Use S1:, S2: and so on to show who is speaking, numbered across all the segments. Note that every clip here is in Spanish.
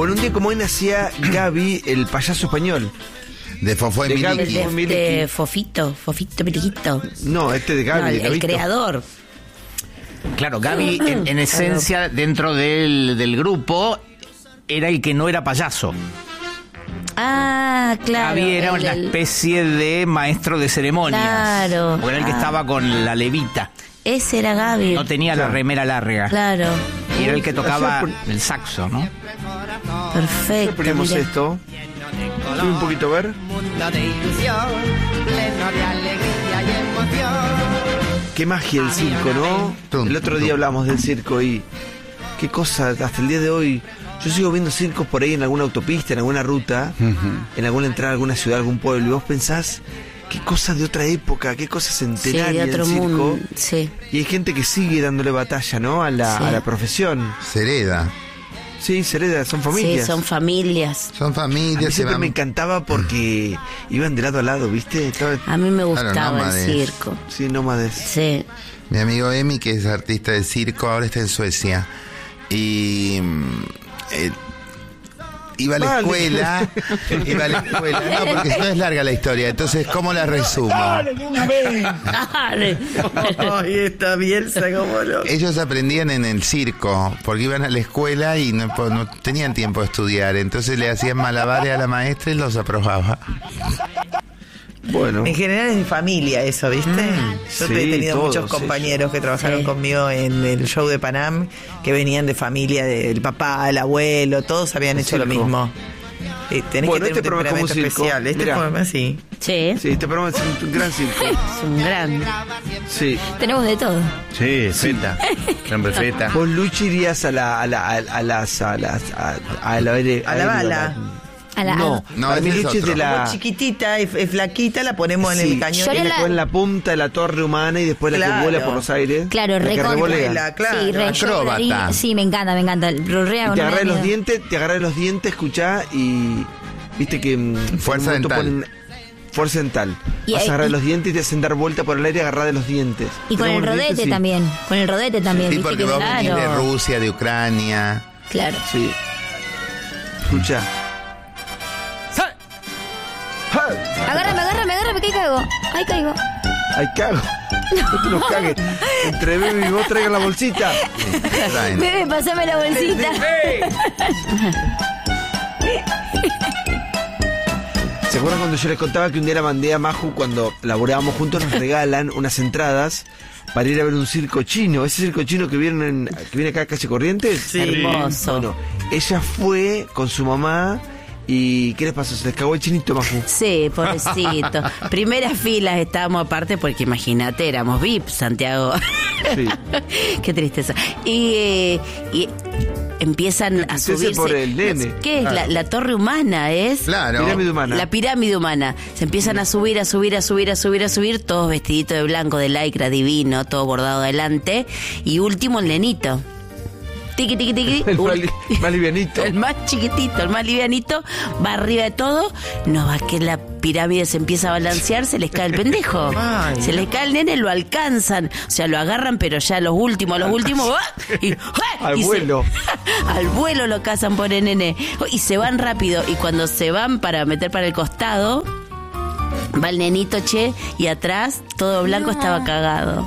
S1: Bueno, un día como hoy nacía Gaby, el payaso español.
S2: De Fofó y Miliki.
S3: De Fofito Miliquito.
S1: No, de Gaby.
S3: No, el
S1: Gabito.
S3: creador.
S4: Claro, Gaby, en esencia, dentro del grupo, era el que no era payaso.
S3: Ah, claro.
S4: Gaby era una especie de maestro de ceremonias.
S3: Claro.
S4: Porque era el que estaba con la levita.
S3: Ese era Gaby.
S4: No tenía la remera larga.
S3: Claro.
S4: Y era el que tocaba el saxo, ¿no?
S3: Perfecto.
S1: Ponemos
S3: mira.
S1: esto. Sube un poquito a ver. Qué magia el circo, ¿no? El otro día hablamos del circo y qué cosa, hasta el día de hoy. Yo sigo viendo circos por ahí en alguna autopista, en alguna ruta, en alguna entrada a alguna ciudad, algún pueblo, y vos pensás, qué cosa de otra época, qué cosa centenaria
S3: de otro
S1: el circo.
S3: mundo, sí.
S1: Y hay gente que sigue dándole batalla, ¿no? A la profesión.
S2: Se hereda.
S1: Sí, se hereda, son familias.
S3: Sí, son familias.
S2: Son
S1: A mí
S2: familias.
S1: siempre me encantaba porque iban de lado a lado, ¿viste?
S3: A mí me gustaba
S2: nómades.
S3: el circo.
S1: Sí, nómades.
S3: Sí.
S2: Mi amigo Emi, que es artista de circo, ahora está en Suecia. Y iba a la escuela. No, porque no es larga la historia. Entonces, ¿cómo la resumo?
S3: Dale.
S1: Ay, esta Bielsa, cómo lo...
S2: Ellos aprendían en el circo, porque iban a la escuela y no tenían tiempo de estudiar. Entonces le hacían malabares a la maestra y los aprobaba.
S1: Bueno.
S5: En general es de familia eso, ¿viste? Yo
S1: sí,
S5: he tenido
S1: todos,
S5: muchos compañeros que trabajaron conmigo en el show de Panam, que venían de familia del papá, el abuelo, todos habían hecho lo mismo. Tenés
S1: Bueno,
S5: que tener
S1: este programa es como un circo.
S5: especial. Este
S1: Mirá.
S5: programa sí.
S3: Sí.
S1: Sí, este programa es un gran circo.
S3: Es un gran.
S1: Sí.
S3: Tenemos de todo.
S4: Sí, feta. Siempre feta.
S1: Vos, Luchi, irías a la
S5: bala.
S1: No, para mí
S2: ese es
S1: Luchi es de
S2: otro.
S1: la...
S5: Como chiquitita, es flaquita, la ponemos en el cañón.
S3: Yo
S1: la en la punta de la torre humana y después la que
S5: Claro.
S1: vuela por los aires.
S3: Claro,
S1: la que
S3: recontra.
S1: revolea.
S5: Claro.
S3: Sí, yo
S2: Acróbata.
S3: daría- sí, me encanta.
S1: Y te agarrás los dientes, escuchá y... Viste que...
S2: Fuerza
S1: en un momento
S2: dental.
S1: fuerza dental.
S3: Y
S1: Vas
S3: ahí-
S1: a agarrar los dientes y te hacen dar vuelta por el aire y agarrar de los dientes.
S3: Y con el
S1: ¿Tenemos los
S3: rodete
S1: dientes? Sí.
S3: también. Con el rodete también.
S2: Sí,
S3: ¿viste?
S2: porque
S3: Que
S2: vos venís de
S3: claro.
S2: Rusia, de Ucrania.
S3: Claro.
S1: Sí. Escucha.
S3: Agárrame, que ahí caigo. Ahí caigo.
S1: Ay, cago. No te nos cagues. Entre Bebe y vos traigan la bolsita.
S2: Traen.
S3: Bebe, pasame la bolsita.
S1: ¿Se acuerdan cuando yo les contaba que un día la mandé a Maju cuando laborábamos juntos? Nos regalan unas entradas para ir a ver un circo chino. Ese circo chino que viene acá a Calle Corrientes.
S5: Sí.
S3: Hermoso.
S1: Bueno, ella fue con su mamá y ¿qué les pasó? Se les cagó el chinito, Maju.
S3: Sí, pobrecito. Primeras filas estábamos aparte porque imagínate, éramos VIP, Santiago.
S1: Sí.
S3: Qué tristeza. Y empiezan a
S1: tristeza
S3: subirse.
S1: por el nene.
S3: ¿Qué es?
S1: Claro.
S3: La torre humana es.
S2: Claro.
S1: Pirámide humana.
S3: La pirámide humana. Se empiezan a subir, todos vestiditos de blanco, de lycra divino, todo bordado adelante. Y último el nenito. Tiqui, tiqui, tiqui.
S1: El más livianito.
S3: El más chiquitito, el más livianito, va arriba de todo. No va que la pirámide se empieza a balancear, se les cae el pendejo.
S5: Ay,
S3: Se les cae el nene, lo alcanzan. O sea, lo agarran, pero ya los últimos, ¡ah! Y,
S1: Al
S3: y
S1: vuelo.
S3: al vuelo lo cazan por el nene. Y se van rápido. Y cuando se van para meter para el costado, va el nenito, y atrás todo blanco estaba cagado.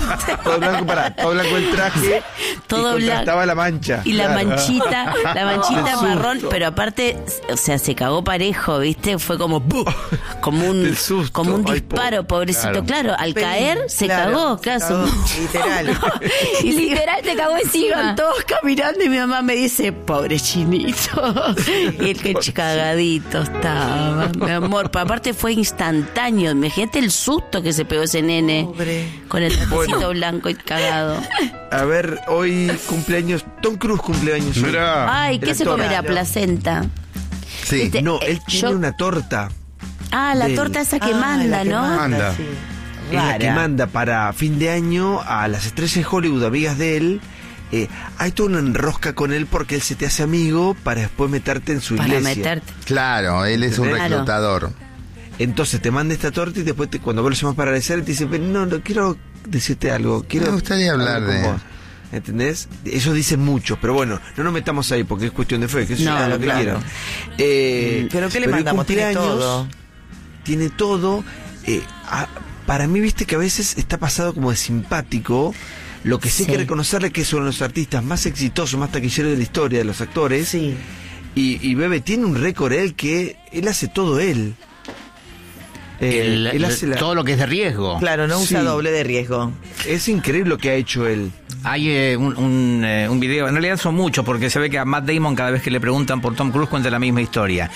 S1: Todo blanco el traje.
S3: Todo
S1: y
S3: blanco.
S1: contrastaba la mancha.
S3: Y la
S1: Claro.
S3: manchita
S1: Del
S3: marrón,
S1: susto.
S3: pero aparte, o sea, se cagó parejo, ¿viste? Fue como ¡buf! como
S1: Del susto.
S3: como un
S1: Ay,
S3: disparo, pobrecito. Claro, al caer se cagó,
S5: Cagó,
S3: casi.
S5: literal.
S3: Y literal te cagó encima.
S6: Iban
S3: todos caminando y mi mamá me dice, pobre chinito. Y el que cagadito estaba, mi amor. Pero aparte fue instantáneo. Imagínate el susto que se pegó ese nene.
S5: Pobre.
S3: Con el trajecito
S1: Bueno.
S3: blanco y cagado.
S1: A ver, hoy cumpleaños. Tom Cruise cumpleaños. hoy.
S3: Ay,
S1: El
S3: ¿qué se
S1: actor.
S3: comerá? Placenta.
S2: Sí.
S3: Este-
S1: No, él tiene
S3: yo-
S1: una torta.
S3: La
S1: Del-
S3: torta esa que
S5: Ah,
S3: manda,
S5: la que
S3: ¿no?
S2: Manda.
S5: sí.
S1: Es la que
S5: Rara.
S1: manda para fin de año a las estrellas de Hollywood, amigas de él. Hay toda una enrosca con él porque él se te hace amigo para después meterte en su
S3: Para
S1: iglesia.
S3: meterte.
S2: Claro, él es un
S1: Claro.
S2: reclutador.
S1: Entonces te manda esta torta y después cuando vos lo llamas para agradecer te dice, no quiero decirte algo. Quiero
S2: Me gustaría hablar
S1: con
S2: de...
S1: vos". ¿Entendés? Ellos dicen mucho, pero bueno, no nos metamos ahí porque es cuestión de fe, que eso
S3: No,
S1: es lo que
S5: claro.
S1: quieran.
S5: ¿Pero qué le
S1: el
S5: mandamos? Tiene
S1: cumpleaños
S5: todo.
S1: Tiene todo. Para mí, viste que a veces está pasado como de simpático. Lo que sí hay
S3: Sí.
S1: que reconocerle que es uno de los artistas más exitosos, más taquilleros de la historia de los actores.
S5: Sí.
S1: Y Bebe tiene un récord él que él hace todo él. Él hace
S4: todo lo que es de riesgo.
S5: Claro, no usa
S1: Sí.
S5: doble de riesgo.
S1: Es increíble lo que ha hecho él.
S4: Hay un video, en realidad son muchos, porque se ve que a Matt Damon cada vez que le preguntan por Tom Cruise cuenta la misma historia.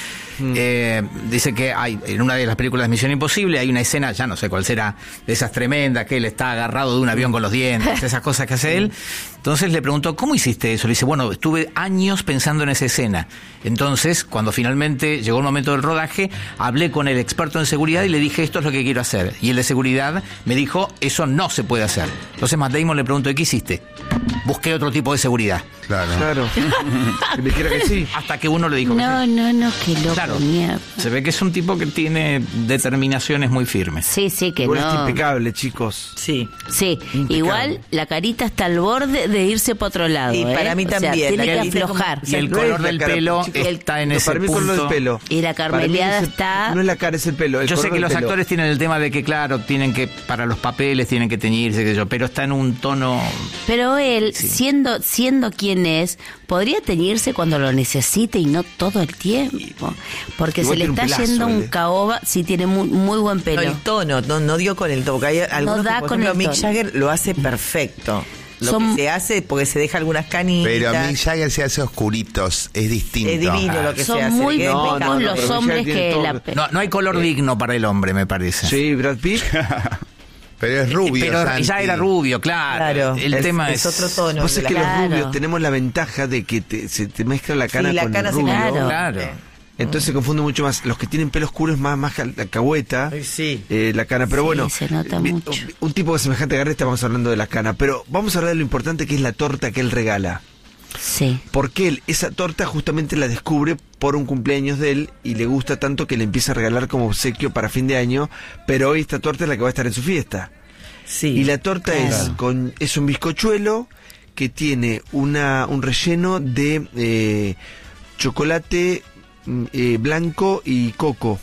S4: Dice que hay en una de las películas de Misión Imposible hay una escena, ya no sé cuál será, de esas tremendas, que él está agarrado de un avión con los dientes, esas cosas que hace él. Entonces le preguntó, ¿cómo hiciste eso? Le dice, bueno, estuve años pensando en esa escena. Entonces, cuando finalmente llegó el momento del rodaje, hablé con el experto en seguridad y le dije, esto es lo que quiero hacer. Y el de seguridad me dijo, eso no se puede hacer. Entonces Matt Damon le preguntó, ¿qué hiciste? Busqué otro tipo de seguridad.
S2: Claro.
S1: Que me quiera que sí.
S4: Hasta que uno le dijo que
S3: No, qué loco,
S4: Claro.
S3: mierda.
S4: Se ve que es un tipo que tiene determinaciones muy firmes.
S3: Sí, que
S1: Igual
S3: no.
S1: está impecable, chicos.
S5: Sí.
S3: Sí,
S1: Impecable.
S3: igual la carita está al borde de irse para otro lado.
S5: Y para mí
S3: O sea,
S5: también,
S3: tiene
S5: la
S3: que
S5: carita
S3: aflojar.
S5: como-
S4: Y el
S1: No
S4: color
S1: es la
S4: del
S1: cara,
S4: pelo
S1: chicos.
S4: está en
S1: No,
S4: ese
S1: para mí el color del
S4: punto.
S1: pelo.
S3: Y la
S1: Para mí
S3: carmeleada
S1: es el-
S3: está-
S1: No es la cara, es el pelo. el
S4: Yo sé
S1: color
S4: que
S1: del
S4: los
S1: pelo.
S4: actores tienen el tema de que, claro, tienen que, para los papeles tienen que teñirse, qué sé yo, pero está en un tono...
S3: Pero él,
S4: Sí.
S3: siendo quien es, podría teñirse cuando lo necesite y no todo el tiempo. Porque
S1: Igual
S3: se le
S1: tiene un
S3: está
S1: pelazo,
S3: yendo un
S1: él.
S3: caoba, sí tiene muy buen
S5: No,
S3: pelo.
S5: el tono, no dio con el tono. Porque hay algunos
S3: da
S5: que, por
S3: con
S5: ejemplo,
S3: el
S5: Mick
S3: tono.
S5: Jagger lo hace perfecto. Lo
S3: Son-
S5: que se hace porque se deja algunas canitas.
S2: Pero Mick Jagger se hace oscuritos, es distinto.
S5: Es divino lo que
S3: Son
S5: se hace.
S3: muy
S5: que es
S3: pocos
S5: impecable.
S3: los
S1: pero
S3: hombres
S1: Michelle tiene
S3: que
S1: todo.
S3: la...
S4: No hay color digno para el hombre, me parece.
S1: Sí, Brad Pitt.
S2: Pero es rubio,
S4: Pero
S2: Santi.
S4: ya era rubio, claro.
S5: Claro,
S4: El tema
S5: es otro tono.
S1: Vos es que
S3: Claro.
S1: los rubios tenemos la ventaja de que se te mezcla la cana
S5: Sí, la
S1: con
S5: cana
S1: el
S5: se
S1: rubio.
S3: Claro.
S4: Claro.
S1: Entonces se confunde mucho más. Los que tienen pelo oscuro es más cahueta.
S5: Ay, sí.
S1: La cana. Pero
S3: Sí,
S1: bueno,
S3: se nota mucho.
S1: un tipo de semejante agarre, estamos hablando de la cana. Pero vamos a hablar de lo importante que es la torta que él regala.
S3: Sí.
S1: Porque él esa torta justamente la descubre por un cumpleaños de él y le gusta tanto que le empieza a regalar como obsequio para fin de año. Pero hoy esta torta es la que va a estar en su fiesta.
S5: Sí.
S1: Y la torta
S3: Claro.
S1: es un bizcochuelo que tiene un relleno de chocolate blanco y coco.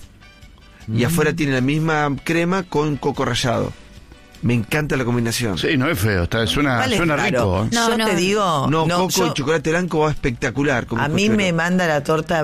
S1: Y afuera tiene la misma crema con coco rallado. Me encanta la combinación.
S6: Sí, no es feo, suena
S5: Vale,
S6: rico.
S5: claro.
S6: ¿eh?
S3: No,
S5: Yo
S3: no.
S5: te digo,
S1: No, coco
S5: yo-
S1: y chocolate blanco va espectacular. con
S5: a mí
S1: bizcochuelo.
S5: me manda la torta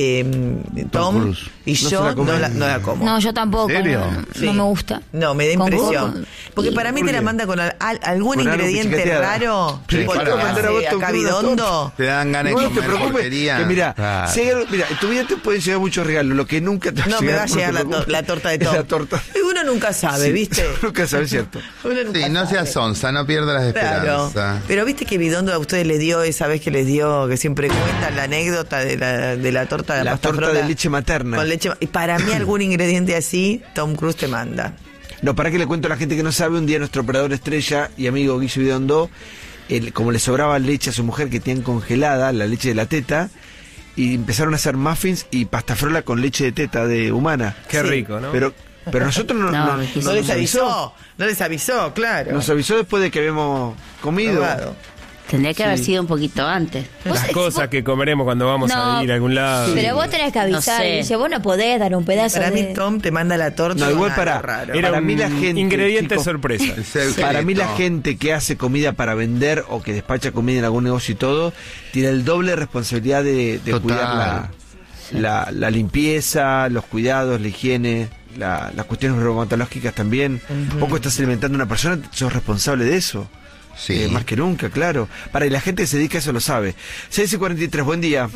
S5: Tom
S6: Cruise.
S5: y
S1: No se
S5: yo
S1: la come.
S5: no la como.
S7: No, yo tampoco.
S6: ¿En serio?
S7: No,
S5: Sí.
S7: no me gusta.
S5: No, me da
S7: Con
S5: impresión.
S7: coco.
S5: Porque para mí
S1: ¿Por
S5: te la
S1: qué?
S5: manda con algún
S1: Con algo
S5: ingrediente
S1: pichicateada.
S5: raro.
S6: Sí,
S5: tipo
S6: para
S5: lo que
S6: mandar
S1: a vos,
S5: hace
S1: Tom
S5: acá
S1: Cruise, una
S5: Bidondo.
S2: Te dan ganas
S1: No
S2: de
S1: te
S2: comer
S1: preocupes,
S2: porquería.
S1: que mira,
S2: Claro.
S1: si hay algo- mira, en tu vida te pueden llegar muchos regalos, lo que nunca te va
S5: No me va a
S1: no te
S5: llegar
S1: preocupes,
S5: la torta de
S1: es
S5: Tom.
S1: la torta.
S5: Uno nunca sabe,
S1: Sí,
S5: ¿viste?
S1: nunca sabes, cierto.
S5: Uno nunca
S2: Sí, no
S5: sabe.
S2: seas sonsa, no pierdas las
S5: Claro.
S2: esperanzas.
S5: Pero viste que Bidondo a ustedes les dio esa vez que les dio, que siempre cuentan la anécdota de la torta de
S1: La
S5: pasta
S1: torta
S5: frola
S1: de leche materna.
S5: Con leche, y para mí algún ingrediente así, Tom Cruise te manda.
S1: No, para que le cuento a la gente que no sabe, un día nuestro operador estrella y amigo Guillo Bidondo, como le sobraba leche a su mujer que tenían congelada, la leche de la teta, y empezaron a hacer muffins y pasta frola con leche de teta de humana.
S8: Qué
S5: Sí.
S8: rico, ¿no?
S1: Pero nosotros
S3: No,
S5: No les avisó, claro.
S1: Nos avisó después de que habíamos comido.
S5: Probado.
S3: Tendría que haber sido un poquito antes.
S8: Las cosas que comeremos cuando vamos
S7: No,
S8: a ir a algún lado.
S7: Pero vos tenés que avisar.
S3: No sé.
S7: Y dice, vos no podés dar un pedazo
S5: Para
S7: de...
S5: mí Tom te manda la torta.
S1: No, igual
S5: con algo
S1: para-
S5: raro.
S8: Era
S1: para
S8: un
S1: mí la gente,
S8: ingrediente
S1: chicos,
S8: sorpresa.
S2: El secreto.
S1: Para mí la gente que hace comida para vender o que despacha comida en algún negocio y todo, tiene el doble responsabilidad de
S2: Total.
S1: cuidar la limpieza, los cuidados, la higiene, las cuestiones bromatológicas también. Poco estás alimentando a una persona, sos responsable de eso.
S2: Sí.
S1: Más que nunca, claro. Para y la gente que se dedica a eso lo sabe. 6:43, buen día.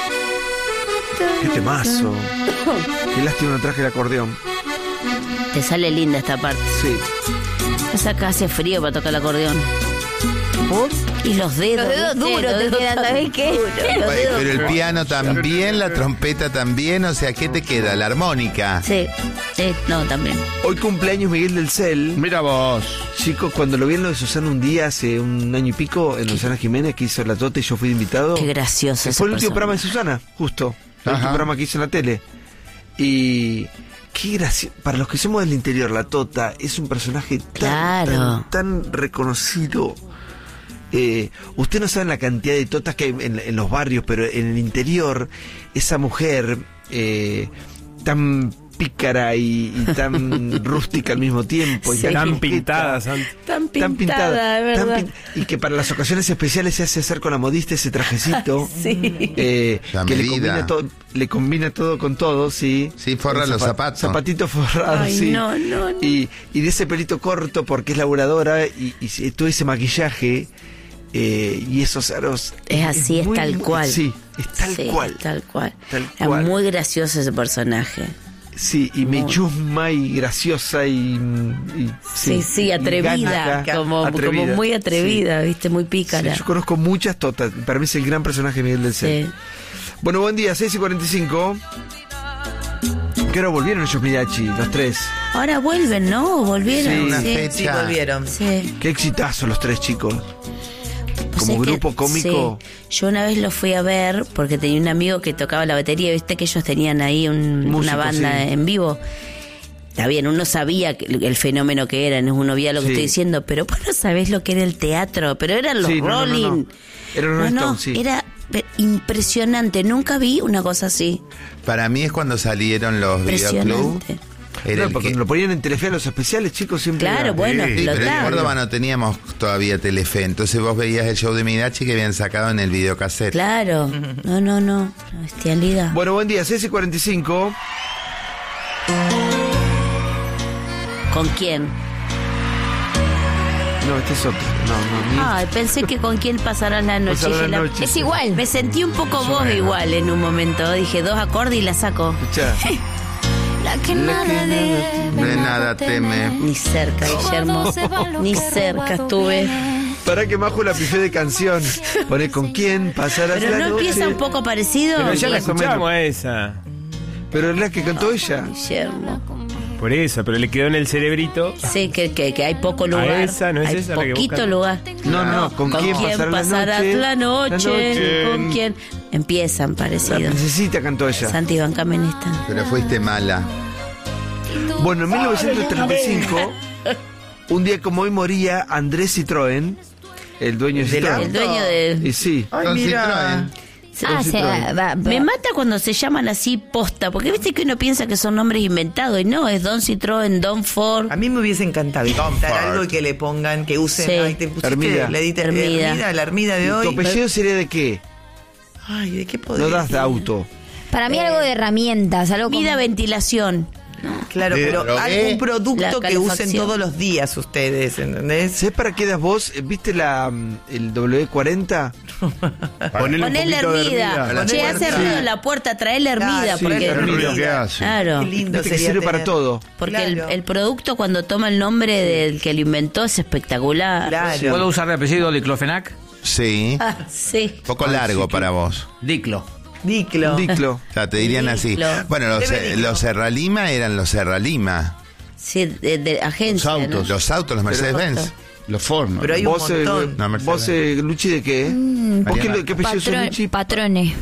S1: Qué temazo. Qué lástima no traje el acordeón.
S3: Te sale linda esta parte.
S1: Sí.
S3: Pasa acá hace frío para tocar el acordeón. Y los dedos.
S7: Los dedos
S3: ¿viste?
S7: duros
S3: Los
S7: te
S3: dedos
S7: quedan,
S3: tan
S7: ¿sabés qué?
S3: duros, los
S2: Oye,
S3: dedos-
S2: pero el piano también, la trompeta también, o sea, ¿qué te queda? La armónica.
S3: Sí, no, también.
S1: Hoy cumpleaños Miguel del Cel.
S6: Mira vos.
S1: Chicos, cuando lo vi en lo de Susana un día, hace un año y pico, en Susana Jiménez, que hizo la tota y yo fui invitado.
S3: Qué gracioso esa
S1: Fue el último
S3: persona.
S1: programa de Susana, justo. El
S2: Ajá.
S1: último programa que hizo en la tele. Y qué gracioso. Para los que somos del interior, la Tota es un personaje
S3: Claro.
S1: tan reconocido. Usted no sabe la cantidad de totas que hay en los barrios, pero en el interior, esa mujer tan pícara y tan rústica al mismo tiempo.
S3: Sí.
S1: Y
S8: Tan
S1: coqueta,
S8: pintada, Santi.
S3: Tan pintada, de verdad.
S1: y que para las ocasiones especiales se hace hacer con la modista ese trajecito.
S3: Sí.
S2: La
S1: Que
S2: medida.
S1: le combina todo con todo, sí.
S2: Sí, forra
S1: El
S2: los zapatos.
S1: Zapatitos forrados,
S3: Ay,
S1: sí.
S3: no.
S1: Y de ese pelito corto porque es laburadora y todo ese maquillaje y esos aros.
S3: Es así, es tal cual.
S1: Sí, es tal
S3: Sí,
S1: cual.
S3: Tal cual.
S1: Tal
S3: Era
S1: cual.
S3: muy gracioso ese personaje.
S1: Sí, y me chusma y graciosa y
S3: Sí,
S1: y
S3: atrevida.
S1: gana,
S3: Como muy atrevida, ¿viste? Muy
S1: Sí.
S3: pícara.
S1: Sí, yo conozco muchas totas. Para mí es el gran personaje de Miguel del Cel.
S3: Sí.
S1: Bueno, buen día, 6:45. ¿Qué hora volvieron ellos, Mirachi? Los tres.
S3: Ahora vuelven, ¿no? Volvieron.
S1: Sí,
S2: una
S3: sí.
S2: fecha.
S5: Sí, volvieron.
S3: Sí.
S1: Qué exitazo los tres chicos.
S3: O
S1: Como
S3: sea que,
S1: grupo cómico.
S3: sí, yo una vez lo fui a ver porque tenía un amigo que tocaba la batería, viste que ellos tenían ahí
S1: Músico,
S3: una banda
S1: sí.
S3: en vivo. Está bien, uno sabía el fenómeno que eran, uno veía lo que
S1: Sí.
S3: estoy diciendo, pero vos no sabés lo que era el teatro, pero eran los
S1: Sí, no, no, no,
S3: Rolling.
S1: no. Eran los Rolling Stones, sí.
S3: Era impresionante, nunca vi una cosa así.
S2: Para mí es cuando salieron los videoclubs.
S3: Impresionante.
S2: Era
S1: No,
S2: el
S1: porque
S2: que-
S1: lo ponían en Telefe a los especiales, chicos, siempre.
S3: Claro,
S1: era-
S3: bueno,
S2: Sí, pero en
S3: claro.
S2: Córdoba no teníamos todavía Telefe, entonces vos veías el show de Mirachi que habían sacado en el videocassette.
S3: Claro, no, bestialidad.
S1: Bueno, buen día, 6:45.
S3: ¿Con quién?
S1: No, este es otro. No, ni-
S3: Ay, pensé que con quién pasarás la noche.
S1: Pasarás la
S3: Dije,
S1: noche.
S7: Es igual.
S3: Me sentí un poco vos igual en un momento. Dije 2 acordes y la saco.
S1: Escuchá.
S7: La que nada
S2: De nada teme.
S3: Ni cerca, Guillermo. Ni cerca estuve.
S1: Para que Majo la pifé de canción. Pone con quién pasarás
S3: Pero
S1: la
S3: no
S1: noche.
S3: empieza un poco parecido.
S8: Pero ya la
S1: más o menos.
S8: escuchamos a esa.
S1: Pero es la que cantó ella.
S3: Guillermo.
S8: Por eso, pero le quedó en el cerebrito.
S3: Sí, que hay poco lugar.
S8: esa, ¿no es
S3: hay
S8: esa la que
S3: poquito
S8: buscan?
S3: lugar.
S1: No, ¿con quién pasarás
S3: la noche?
S1: La
S3: ¿Con quién? Empiezan
S1: La
S3: parecidos.
S1: princesita cantó ella.
S3: Santi Van Camenista.
S2: Pero fuiste mala.
S1: Bueno, en 1935, un día como hoy moría Andrés Citroën, el dueño de
S5: ¿Del
S1: Citroën.
S3: El dueño de...
S1: Y sí.
S5: Ay,
S2: Con
S5: mira.
S2: Citroën.
S7: Ah, se va.
S3: Me mata cuando se llaman así posta, porque viste que uno piensa que son nombres inventados y no, es Don Citroën, Don Ford.
S5: A mí me hubiese encantado inventar
S2: Comfort.
S5: algo y que le pongan, que usen.
S3: Sí.
S5: Ay, te pusiste,
S1: Hermida.
S5: le diste
S3: Hermida.
S5: la Hermida de
S1: ¿Tu
S5: hoy.
S1: apellido sería de qué?
S5: Ay, ¿de qué podría
S1: No das de
S5: ser?
S1: auto.
S7: Para mí algo de herramientas, algo
S3: Vida,
S7: como...
S3: ventilación.
S5: Claro, pero
S2: Drogué.
S5: algún
S3: La
S5: producto que usen
S3: calefacción.
S5: todos los días ustedes, ¿entendés?
S1: ¿Sabes para qué das vos? ¿Viste el W40?
S6: Ponele un
S3: Ponele
S6: poquito de
S3: hermida.
S6: hermida.
S3: Che, hace
S5: puerta.
S3: ruido en la puerta, trae la hermida.
S5: Sí,
S3: porque
S6: el ruido que hace.
S3: Claro.
S5: Qué lindo
S1: Viste que
S5: sería
S1: sirve para
S5: tener-
S1: todo.
S3: Porque
S5: Claro.
S3: el producto cuando toma el nombre del que lo inventó es espectacular.
S5: Claro.
S4: ¿Puedo usar de apellido diclofenac?
S2: Sí.
S3: Ah, sí.
S2: Poco largo para vos.
S4: Diclo.
S5: Diclo.
S1: Diclo.
S2: O sea, te dirían así.
S3: Diclo.
S2: Bueno,
S5: Debe Diclo.
S2: los Serralima eran los Serralima.
S3: Sí, de agencia.
S6: Los autos.
S3: ¿no?
S2: Los autos, los Mercedes-Benz.
S6: Los fornos.
S5: Pero hay un
S1: Vos,
S5: montón.
S2: No, Mercedes.
S1: vos Luchi, ¿de qué? ¿Vos qué apellido sos, Luchi?
S7: Patrones.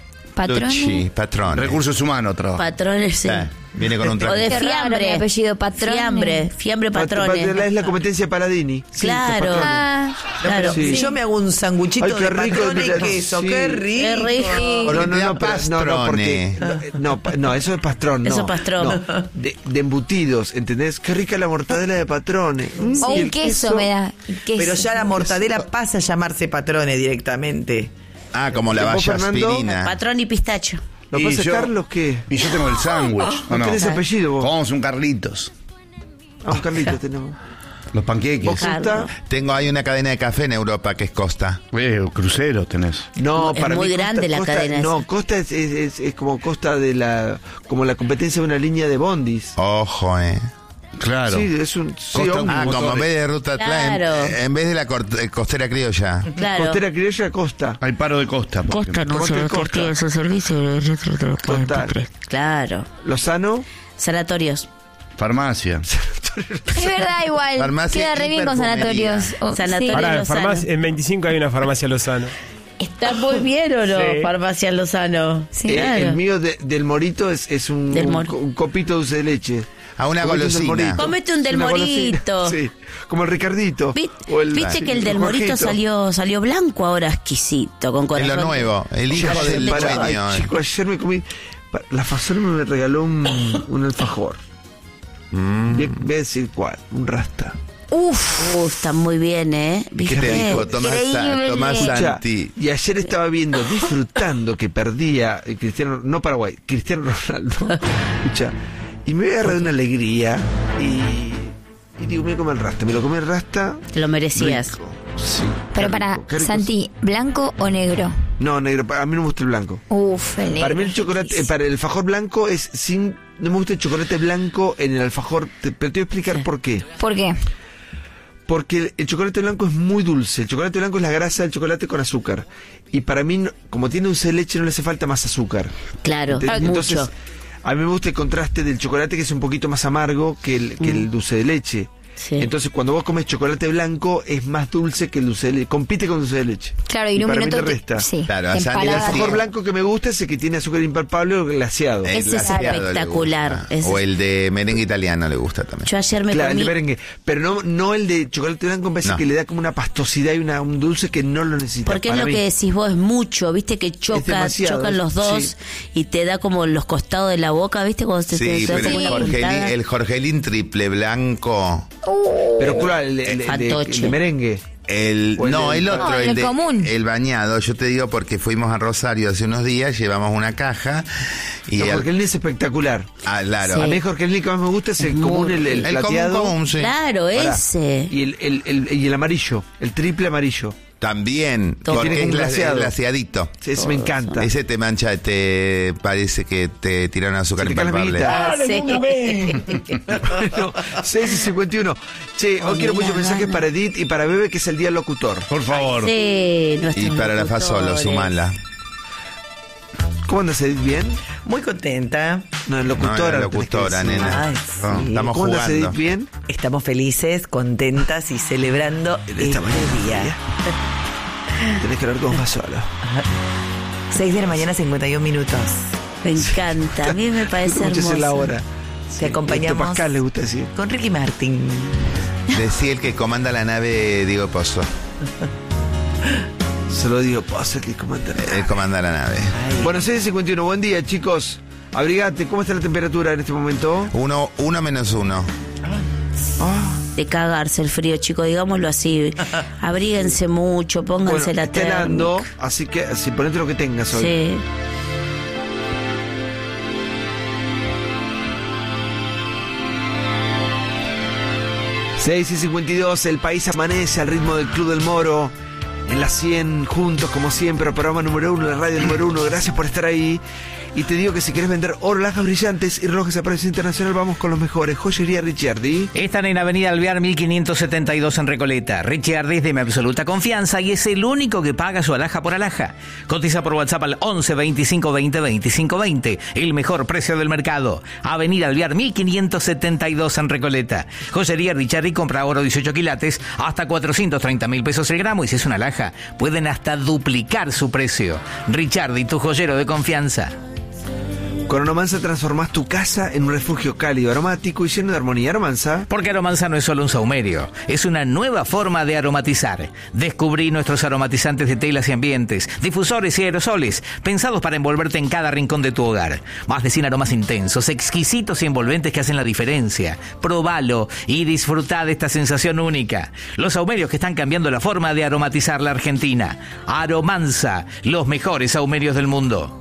S2: Luchi, patrón.
S6: Recursos humanos trabaja.
S3: Patrones, sí.
S2: Viene con un
S3: O de
S7: Qué raro,
S3: fiambre.
S7: mi apellido, Patrone.
S3: Fiambre patrones.
S1: Es la competencia de Paladini. Sí,
S3: Claro.
S1: los patrones.
S7: Ah,
S3: Claro.
S1: Sí.
S5: Si yo me hago un sanguchito
S1: Ay, qué
S5: de
S1: rico,
S5: patrón y
S1: mira,
S5: queso,
S1: sí.
S5: qué rico.
S3: Qué rico.
S2: Porque
S1: No,
S2: te da
S1: pero- porque no, eso es pastrón, no.
S3: Eso es pastrón.
S1: No, de embutidos, ¿entendés? Qué rica la mortadela de patrones.
S7: o
S1: Y
S7: un
S1: el
S7: queso me da. Queso.
S5: Pero ya la mortadela pasa a llamarse patrones directamente.
S2: Ah, como la
S1: ¿Vos,
S2: valla
S1: Fernando?
S2: aspirina.
S3: Patrón y pistacho.
S1: ¿Lo
S6: Y
S1: pasa
S6: yo-
S1: Carlos qué?
S6: Y yo tengo el sándwich. ¿o
S1: No
S6: no?
S1: tenés apellido vos.
S6: Vamos un Carlitos.
S1: Ah, un Carlito tenemos.
S6: Los panqueques.
S1: ¿Vos
S3: Carlos.
S1: Costa?
S2: Hay una cadena de café en Europa que es Costa.
S6: Cruceros tenés.
S1: No,
S3: Es
S1: para
S3: muy
S1: mí
S3: grande la cadena
S1: No,
S3: esa.
S1: Costa es como Costa de como la competencia de una línea de bondis.
S2: Ojo,
S6: Claro.
S1: Sí, es un
S6: Costa,
S1: ómnibus.
S2: Ah, como en vez de ruta Atlas,
S3: Claro.
S2: en vez de la costera criolla.
S3: Claro.
S1: Costera criolla Costa.
S6: Hay paro de Costa. por ejemplo.
S1: no se recorta
S3: su servicio
S1: Total.
S3: Claro.
S1: Lozano.
S3: Sanatorios.
S6: Farmacia.
S7: Es verdad, igual.
S2: Farmacia
S7: Queda re
S2: y
S7: bien con
S2: perfumería.
S7: sanatorios. Oh,
S3: Sanatorio.
S7: sí.
S8: Ahora,
S3: Lozano.
S8: en 25 hay una farmacia Lozano.
S3: ¿Está muy bien o no?
S8: Sí.
S3: Farmacia Lozano. Sí,
S1: El
S3: claro.
S1: mío del Morito es un
S3: Del Moro.
S1: un copito de dulce de leche.
S2: A una
S1: Comete un
S2: golosina.
S1: Morito.
S3: Comete un del
S1: Una golosina.
S3: Morito.
S1: Sí, como el Ricardito. O el-
S3: Viste que el del Morito salió blanco ahora, exquisito, con
S2: Es
S3: corazón.
S2: lo nuevo. El hijo
S3: Corazón
S2: del
S3: de
S1: Para-
S2: dueño.
S1: ay, chico, ayer me comí. La Fasol me regaló un alfajor. Voy a decir cuál, un rasta.
S3: Está muy bien, ¿eh?
S2: ¿Qué te dijo Tomás
S7: Increíble.
S2: Santi?
S1: Y ayer estaba viendo, disfrutando que perdía Cristiano, no Paraguay, Cristiano Ronaldo. Escucha, y me agarré de una alegría y digo, me voy a comer el rasta. Me lo comí el rasta.
S3: Te lo merecías.
S1: Rico. Sí.
S7: Pero
S1: qué
S7: para
S1: rico, qué rico.
S7: Santi, ¿blanco o negro?
S1: No, negro, a mí no me gusta el blanco.
S7: El negro.
S1: Para mí el chocolate, para el alfajor blanco es sin, no me gusta el chocolate blanco en el alfajor, pero te voy a explicar por qué.
S7: ¿Por qué?
S1: Porque el chocolate blanco es muy dulce. El chocolate blanco es la grasa del chocolate con azúcar. Y para mí, como tiene dulce de leche, no le hace falta más azúcar.
S3: Claro,
S1: Entonces,
S3: mucho.
S1: a mí me gusta el contraste del chocolate, que es un poquito más amargo que el dulce de leche.
S3: Sí.
S1: Entonces, cuando vos comes chocolate blanco, es más dulce que el dulce de leche. Compite con dulce de leche.
S7: Claro, y en un
S1: para mí
S7: minuto
S1: le resta.
S7: sí,
S2: Claro,
S7: te
S2: a Santi
S1: El
S7: empalagas.
S1: alfajor blanco que me gusta es el que tiene azúcar impalpable o glaseado.
S2: El
S3: Ese es
S2: glaseado le
S3: espectacular.
S2: gusta.
S3: Ese
S2: O
S3: es-
S2: el de merengue italiano le gusta también.
S3: Yo ayer me
S1: Claro, el
S3: comí...
S1: de merengue. Pero no el de chocolate blanco, me parece
S2: No.
S1: que le da como una pastosidad y un dulce que no lo necesita.
S3: Porque es
S1: para
S3: lo
S1: mí.
S3: que decís vos, es mucho, viste que
S1: demasiado,
S3: chocan los dos
S1: sí.
S3: y te da como los costados de la boca, viste, cuando te
S2: Sí,
S3: te da
S2: pero
S3: como una puntada.
S2: el Jorgelín triple blanco.
S1: Pero claro, el de merengue. O el
S2: No,
S1: del-
S2: el otro,
S7: No, el común.
S2: el bañado. Yo te digo porque fuimos a Rosario hace unos días, llevamos una caja y
S1: No, Jorgelín es espectacular.
S2: claro.
S3: Sí.
S1: A mí el Jorgelín que más me gusta es el común, el plateado.
S2: común, sí.
S3: Claro,
S1: Pará.
S3: ese.
S1: Y el amarillo, el triple amarillo.
S2: También,
S3: Todo.
S2: porque
S1: Tiene
S2: es
S1: como glaseado.
S2: glaseadito.
S1: Sí, ese me encanta.
S2: Ese te mancha, te parece que te tiraron azúcar
S1: Se te cae la
S2: impalpable.
S1: amiguita. Bueno, 6:51. Che, hoy quiero muchos mensajes para Edith y para Bebe, que es el día locutor.
S6: Por favor.
S3: Sí, nuestros
S2: Y para la Fasolo,
S3: locutores.
S2: sumala.
S1: ¿Cómo andas, Edith? ¿Bien?
S5: Muy contenta.
S1: No, locutora.
S2: No, locutora,
S1: tenés que decir.
S2: nena.
S5: Ay,
S2: No,
S5: sí.
S2: estamos
S1: ¿Cómo andas,
S2: jugando.
S1: Edith? ¿Bien?
S5: Estamos felices, contentas y celebrando
S1: Esta
S5: este
S1: mañana.
S5: día.
S1: Tenés que hablar con Fasolo.
S5: 6 de la mañana, 51 minutos.
S3: Me encanta, a mí me parece
S1: Muchas
S3: hermoso.
S1: es la hora.
S5: Te acompañamos
S1: Esto Pascal le gusta decir.
S5: con Ricky Martin.
S2: Decía el que comanda la nave, Diego Pozo.
S1: Se lo digo, pasa que comanda.
S2: Él comanda la nave.
S1: Bueno, 6:51. Buen día, chicos. Abrigate. ¿Cómo está la temperatura en este momento?
S2: 1 menos 1.
S3: De cagarse el frío, chicos, digámoslo así. Abríguense mucho, pónganse la
S1: está
S3: térmica.
S1: helando, así que ponete lo que tengas hoy.
S3: Sí.
S1: Seis y 52, el país amanece al ritmo del Club del Moro. En las 100, juntos como siempre, programa número 1, la radio número 1. Gracias por estar ahí. Y te digo que si querés vender oro, lajas brillantes y relojes a precio internacional, vamos con los mejores. Joyería Ricciardi.
S4: Están en Avenida Alvear 1572 en Recoleta. Ricciardi es de mi absoluta confianza y es el único que paga su alhaja por alhaja. Cotiza por WhatsApp al 11 25 20 25 20. El mejor precio del mercado. Avenida Alvear 1572 en Recoleta. Joyería Ricciardi compra oro 18 quilates hasta 430.000 pesos el gramo y si es una alhaja pueden hasta duplicar su precio. Ricciardi, tu joyero de confianza.
S1: Con Aromanza transformás tu casa en un refugio cálido, aromático y lleno de armonía. Aromanza.
S4: Porque Aromanza no es solo un saumerio, es una nueva forma de aromatizar. Descubrí nuestros aromatizantes de telas y ambientes, difusores y aerosoles, pensados para envolverte en cada rincón de tu hogar. Más de 100 aromas intensos, exquisitos y envolventes que hacen la diferencia. Probalo y disfrutá de esta sensación única. Los saumerios que están cambiando la forma de aromatizar la Argentina. Aromanza, los mejores saumerios del mundo.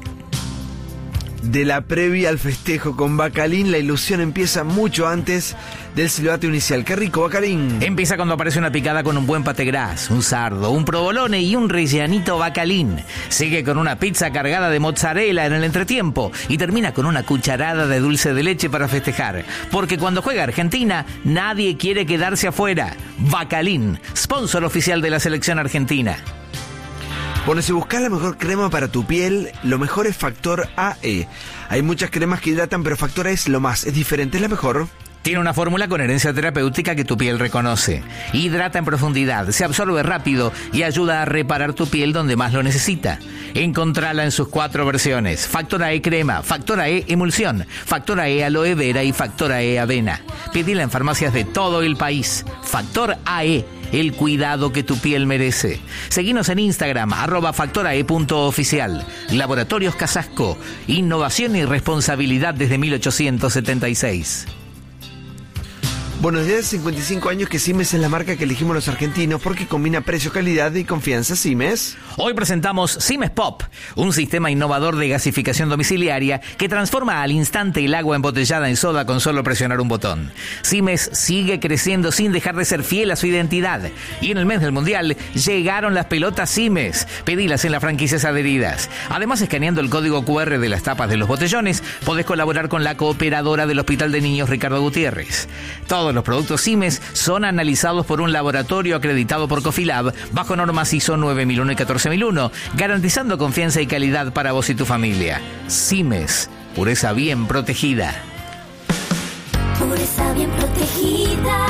S1: De la previa al festejo con Bacalín, la ilusión empieza mucho antes del silbato inicial. ¡Qué rico, Bacalín!
S4: Empieza cuando aparece una picada con un buen pate gras, un sardo, un provolone y un rellenito Bacalín. Sigue con una pizza cargada de mozzarella en el entretiempo y termina con una cucharada de dulce de leche para festejar. Porque cuando juega Argentina, nadie quiere quedarse afuera. Bacalín, sponsor oficial de la selección argentina.
S1: Bueno, si buscas la mejor crema para tu piel, lo mejor es Factor AE. Hay muchas cremas que hidratan, pero Factor AE es lo más, es diferente, es la mejor.
S4: Tiene una fórmula con herencia terapéutica que tu piel reconoce. Hidrata en profundidad, se absorbe rápido y ayuda a reparar tu piel donde más lo necesita. Encontrala en sus 4 versiones: Factora E Crema, Factora E Emulsión, Factora E Aloe Vera y Factora E Avena. Pedila en farmacias de todo el país. Factor AE, el cuidado que tu piel merece. Seguinos en Instagram, @factorae.oficial. Laboratorios Casasco, innovación y responsabilidad desde 1876.
S1: Bueno, desde hace 55 años que Siemens es la marca que elegimos los argentinos porque combina precio, calidad y confianza. Siemens.
S4: Hoy presentamos Siemens Pop, un sistema innovador de gasificación domiciliaria que transforma al instante el agua embotellada en soda con solo presionar un botón. Siemens sigue creciendo sin dejar de ser fiel a su identidad. Y en el mes del Mundial llegaron las pelotas Siemens. Pedilas en las franquicias adheridas. Además, escaneando el código QR de las tapas de los botellones, podés colaborar con la cooperadora del Hospital de Niños Ricardo Gutiérrez. Todos los productos Siemens son analizados por un laboratorio acreditado por Cofilab bajo normas ISO 9001 y 14001, garantizando confianza y calidad para vos y tu familia. Siemens, pureza bien protegida.
S9: Pureza bien protegida.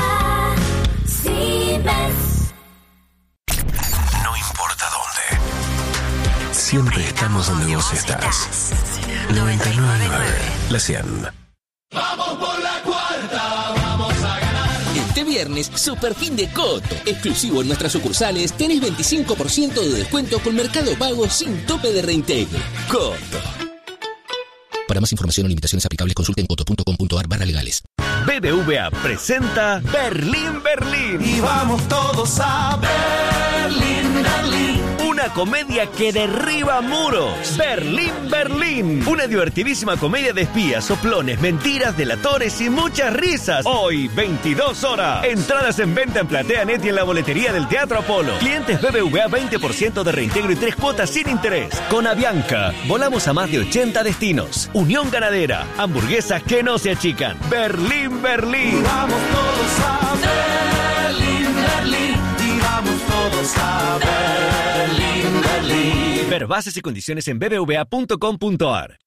S9: Siemens.
S10: No importa dónde. Siempre estamos donde vos estás. 99.9, La 100.
S11: Vamos por la cuarta, vamos a ganar. Este viernes, super fin de Coto. Exclusivo en nuestras sucursales, tenés 25% de descuento con Mercado Pago sin tope de reintegro. Coto. Para más información o limitaciones aplicables, consulten coto.com.ar/legales.
S12: BBVA presenta Berlín, Berlín.
S11: Y vamos todos a Berlín, Berlín.
S12: Una comedia que derriba muros. Berlín, Berlín. Una divertidísima comedia de espías, soplones, mentiras, delatores y muchas risas. Hoy, 22 horas. Entradas en venta en PlateaNet y en la boletería del Teatro Apolo. Clientes BBVA 20% de reintegro y 3 cuotas sin interés. Con Avianca, volamos a más de 80 destinos. Unión Ganadera, hamburguesas que no se achican. Berlín, Berlín.
S11: Y vamos todos a Berlín, Berlín. Y vamos todos a Berlín, Berlín.
S12: Ver bases y condiciones en bbva.com.ar.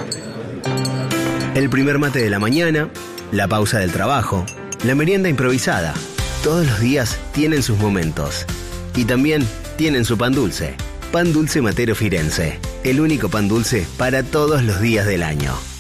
S13: El primer mate de la mañana, la pausa del trabajo, la merienda improvisada. Todos los días tienen sus momentos. Y también tienen su pan dulce. Pan Dulce Matero Firenze. El único pan dulce para todos los días del año.